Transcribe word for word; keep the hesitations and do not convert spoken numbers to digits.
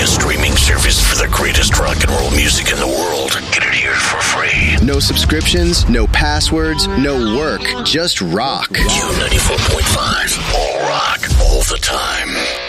a streaming service for the greatest rock and roll music in the world. Get it here for free. No subscriptions, no passwords, no work. Just rock. Q ninety-four point five. All rock, all the time.